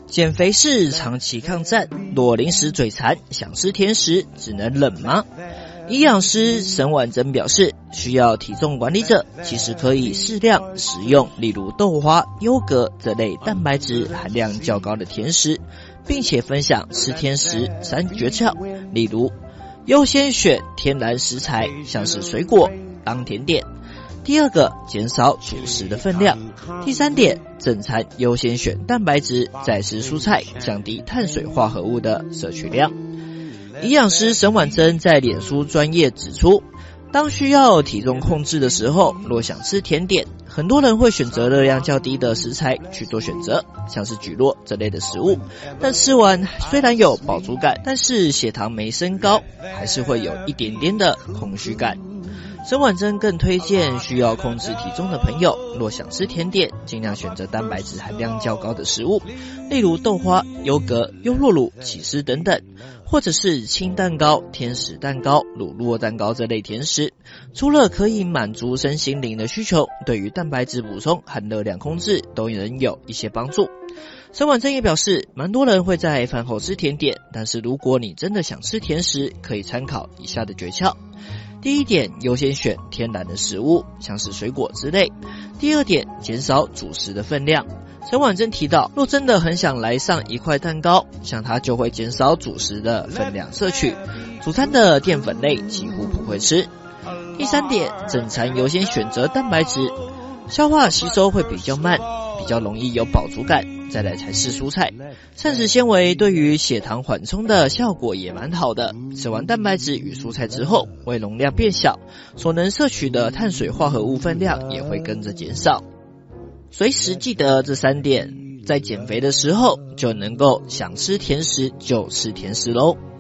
减肥是长期抗战，若临时嘴馋想吃甜食，只能忍吗？营养师沈婉珍表示，需要体重管理者其实可以适量食用，例如豆花、优格这类蛋白质含量较高的甜食，并且分享吃甜食3诀窍，例如优先选天然食材，像是水果当甜点。第二个，减少主食的分量。第三点，正餐优先选蛋白质，再吃蔬菜，降低碳水化合物的摄取量。营养师沈婉珍在脸书专页指出，当需要体重控制的时候，若想吃甜点，很多人会选择热量较低的食材去做选择，像是蒟蒻这类的食物，但吃完虽然有饱足感，但是血糖没升高，还是会有一点点的空虚感。沈婉珍更推荐需要控制体重的朋友，若想吃甜点，尽量选择蛋白质含量较高的食物，例如豆花、优格、优酪乳、起司等等，或者是轻蛋糕、天使蛋糕、乳酪蛋糕这类甜食。除了可以满足身心灵的需求，对于蛋白质补充和热量控制都能有一些帮助。沈婉珍也表示，蛮多人会在饭后吃甜点，但是如果你真的想吃甜食，可以参考以下的诀窍。第一点，优先选天然的食物，像是水果之类。第二点，减少主食的分量。沈婉珍提到，若真的很想来上一块蛋糕，像她就会减少主食的分量摄取，主餐的淀粉类几乎不会吃。第三点，正餐优先选择蛋白质，消化吸收会比较慢，比较容易有饱足感，再来才是蔬菜。膳食纤维对于血糖缓冲的效果也蛮好的，吃完蛋白质与蔬菜之后，胃容量变小，所能摄取的碳水化合物分量也会跟着减少。随时记得这3点，在减肥的时候就能够想吃甜食就吃甜食咯。